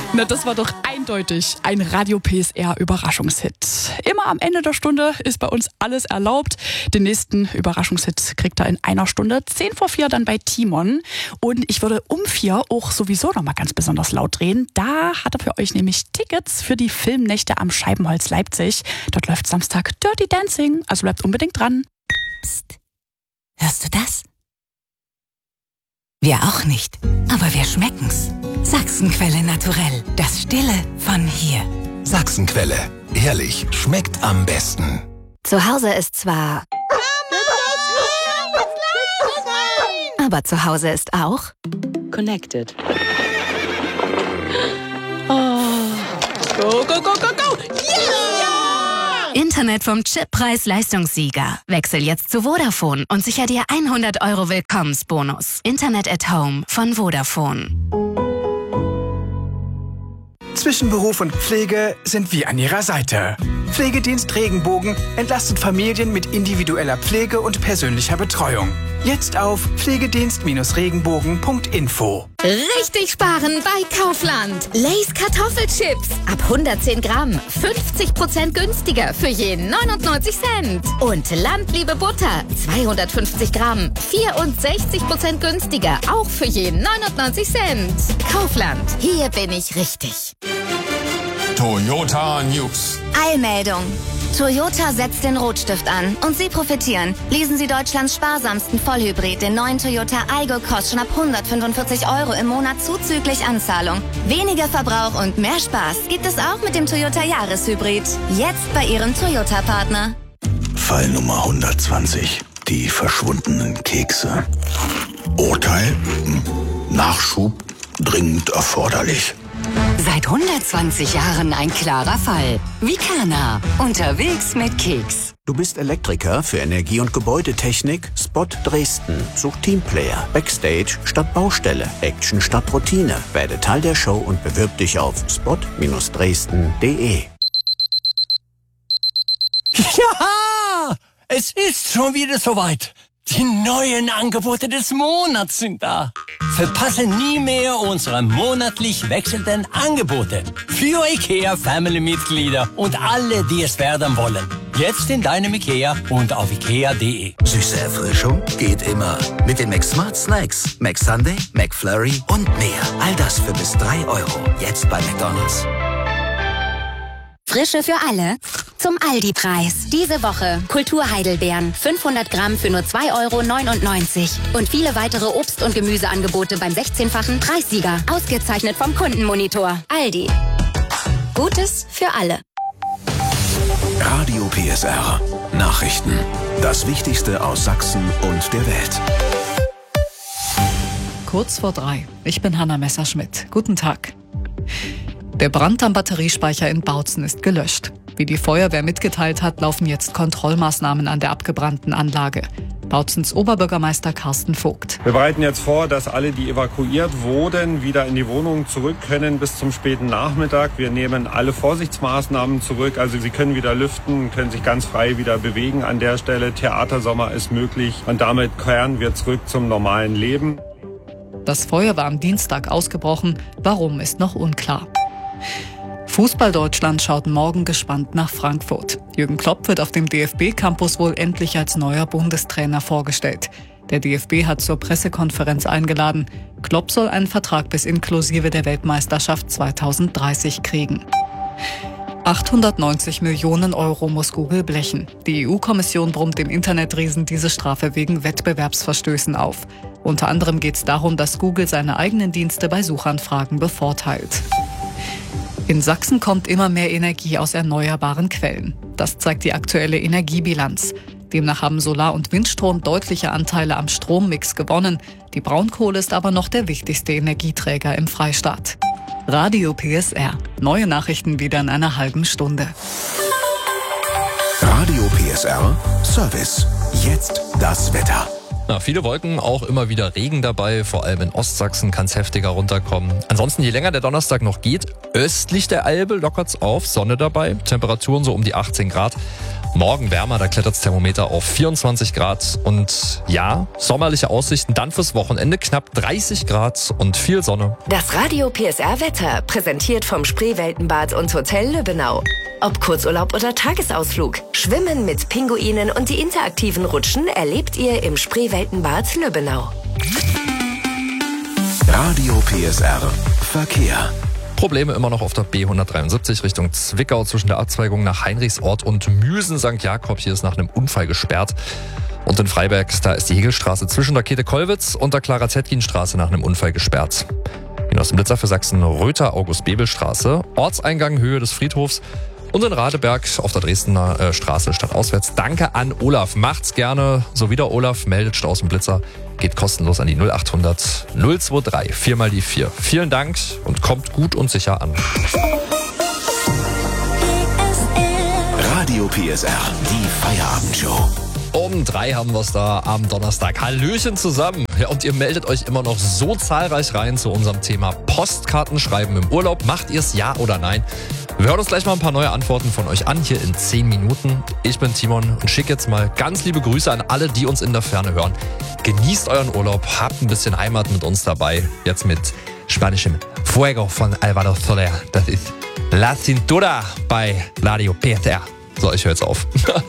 Na, das war doch eindeutig ein Radio PSR Überraschungshit. Immer am Ende der Stunde ist bei uns alles erlaubt. Den nächsten Überraschungshit kriegt er in einer Stunde, 4:10 dann bei Timon. Und ich würde um 4 auch sowieso noch mal ganz besonders laut drehen. Da hat er für euch nämlich Tickets für die Filmnächte am Scheibenholz Leipzig. Dort läuft Samstag Dirty Dancing, also bleibt unbedingt dran. Psst, hörst du das? Wir auch nicht, aber wir schmecken's. Sachsenquelle Naturell, das Stille von hier. Sachsenquelle, ehrlich, schmeckt am besten. Zu Hause ist zwar... aber zu Hause ist auch... Connected. Oh. Go, go, go, go, go! Yeah! Internet vom Chippreis-Leistungssieger. Wechsel jetzt zu Vodafone und sicher dir 100 € Willkommensbonus. Internet at Home von Vodafone. Zwischen Beruf und Pflege sind wir an Ihrer Seite. Pflegedienst Regenbogen entlastet Familien mit individueller Pflege und persönlicher Betreuung. Jetzt auf pflegedienst-regenbogen.info. Richtig sparen bei Kaufland. Lay's Kartoffelchips. Ab 110 Gramm. 50% günstiger für je 99 Cent. Und Landliebe Butter. 250 Gramm. 64% günstiger. Auch für je 99 Cent. Kaufland. Hier bin ich richtig. Toyota News. Eilmeldung. Toyota setzt den Rotstift an und Sie profitieren. Lesen Sie Deutschlands sparsamsten Vollhybrid, den neuen Toyota Aygo, kostet schon ab 145 € im Monat zuzüglich Anzahlung. Weniger Verbrauch und mehr Spaß gibt es auch mit dem Toyota Jahreshybrid. Jetzt bei Ihrem Toyota-Partner. Fall Nummer 120. Die verschwundenen Kekse. Urteil? Nachschub dringend erforderlich. Seit 120 Jahren ein klarer Fall. Vicana. Unterwegs mit Keks. Du bist Elektriker für Energie- und Gebäudetechnik? Spot Dresden. Such Teamplayer. Backstage statt Baustelle. Action statt Routine. Werde Teil der Show und bewirb dich auf spot-dresden.de. Ja! Es ist schon wieder soweit. Die neuen Angebote des Monats sind da. Verpasse nie mehr unsere monatlich wechselnden Angebote. Für IKEA-Family-Mitglieder und alle, die es werden wollen. Jetzt in deinem IKEA und auf ikea.de. Süße Erfrischung geht immer. Mit den McSmart Snacks, McSunday, McFlurry und mehr. All das für bis 3 €. Jetzt bei McDonald's. Frische für alle zum Aldi-Preis. Diese Woche Kulturheidelbeeren 500 Gramm für nur 2,99 € und viele weitere Obst- und Gemüseangebote beim 16-fachen Preissieger. Ausgezeichnet vom Kundenmonitor. Aldi. Gutes für alle. Radio PSR. Nachrichten. Das Wichtigste aus Sachsen und der Welt. Kurz vor 3. Ich bin Hanna Messerschmidt. Guten Tag. Der Brand am Batteriespeicher in Bautzen ist gelöscht. Wie die Feuerwehr mitgeteilt hat, laufen jetzt Kontrollmaßnahmen an der abgebrannten Anlage. Bautzens Oberbürgermeister Carsten Vogt. Wir bereiten jetzt vor, dass alle, die evakuiert wurden, wieder in die Wohnungen zurück können bis zum späten Nachmittag. Wir nehmen alle Vorsichtsmaßnahmen zurück. Also sie können wieder lüften, können sich ganz frei wieder bewegen an der Stelle. Theatersommer ist möglich und damit kehren wir zurück zum normalen Leben. Das Feuer war am Dienstag ausgebrochen. Warum, ist noch unklar. Fußball-Deutschland schaut morgen gespannt nach Frankfurt. Jürgen Klopp wird auf dem DFB-Campus wohl endlich als neuer Bundestrainer vorgestellt. Der DFB hat zur Pressekonferenz eingeladen. Klopp soll einen Vertrag bis inklusive der Weltmeisterschaft 2030 kriegen. 890 Millionen € muss Google blechen. Die EU-Kommission brummt dem Internetriesen diese Strafe wegen Wettbewerbsverstößen auf. Unter anderem geht es darum, dass Google seine eigenen Dienste bei Suchanfragen bevorteilt. In Sachsen kommt immer mehr Energie aus erneuerbaren Quellen. Das zeigt die aktuelle Energiebilanz. Demnach haben Solar- und Windstrom deutliche Anteile am Strommix gewonnen. Die Braunkohle ist aber noch der wichtigste Energieträger im Freistaat. Radio PSR. Neue Nachrichten wieder in einer halben Stunde. Radio PSR Service. Jetzt das Wetter. Viele Wolken, auch immer wieder Regen dabei. Vor allem in Ostsachsen kann es heftiger runterkommen. Ansonsten, je länger der Donnerstag noch geht, östlich der Elbe lockert's auf, Sonne dabei. Temperaturen so um die 18 Grad. Morgen wärmer, da klettert das Thermometer auf 24 Grad. Und ja, sommerliche Aussichten dann fürs Wochenende, knapp 30 Grad und viel Sonne. Das Radio PSR Wetter, präsentiert vom Spreeweltenbad und Hotel Lübbenau. Ob Kurzurlaub oder Tagesausflug, Schwimmen mit Pinguinen und die interaktiven Rutschen erlebt ihr im Spreeweltenbad Lübbenau. Radio PSR Verkehr. Probleme immer noch auf der B173 Richtung Zwickau zwischen der Abzweigung nach Heinrichsort und Müsen-St. Jakob. Hier ist nach einem Unfall gesperrt. Und in Freiberg, da ist die Hegelstraße zwischen der Käthe-Kollwitz und der Clara-Zetkin-Straße nach einem Unfall gesperrt. Aus dem Blitzer für Sachsen Röther August-Bebel-Straße, Ortseingang Höhe des Friedhofs. Und in Radeberg auf der Dresdner Straße stadtauswärts. Danke an Olaf. Macht's gerne. So wie der Olaf meldet Stau aus dem Blitzer. Geht kostenlos an die 0800 023 4 mal die 4. Vielen Dank und kommt gut und sicher an. Radio PSR, die Feierabendshow. Um 3 haben wir es da am Donnerstag. Hallöchen zusammen. Ja, und ihr meldet euch immer noch so zahlreich rein zu unserem Thema Postkartenschreiben im Urlaub. Macht ihr es ja oder nein? Wir hören uns gleich mal ein paar neue Antworten von euch an, hier in 10 Minuten. Ich bin Timon und schicke jetzt mal ganz liebe Grüße an alle, die uns in der Ferne hören. Genießt euren Urlaub, habt ein bisschen Heimat mit uns dabei. Jetzt mit spanischem Fuego von Alvaro Soler. Das ist La Cintura bei Radio PSR. So, ich höre jetzt auf.